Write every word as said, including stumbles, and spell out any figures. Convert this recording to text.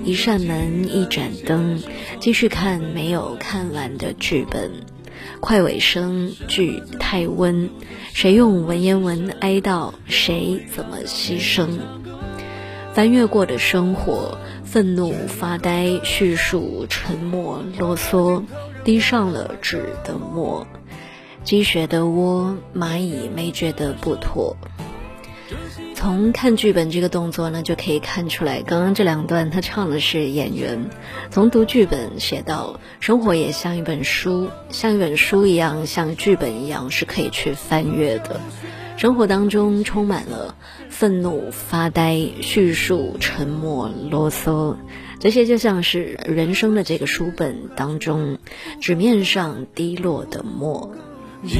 一扇门一盏灯，继续看没有看完的剧本。快尾声，剧太温，谁用文言文哀悼，谁怎么牺牲？翻越过的生活，愤怒发呆，叙述沉默啰嗦，滴上了纸的墨。积雪的窝，蚂蚁没觉得不妥。从看剧本这个动作呢，就可以看出来，刚刚这两段他唱的是演员。从读剧本写到生活也像一本书，像一本书一样，像剧本一样，是可以去翻阅的。生活当中充满了愤怒、发呆、叙述、沉默、啰嗦，这些就像是人生的这个书本当中纸面上滴落的墨。